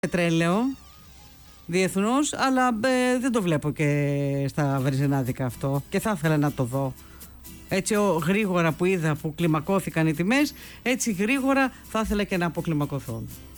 πετρέλαιο διεθνώς, αλλά δεν το βλέπω και στα βενζινάδικα αυτό και θα ήθελα να το δω. Έτσι γρήγορα που είδα που κλιμακώθηκαν οι τιμές, έτσι γρήγορα θα ήθελα και να αποκλιμακωθούν.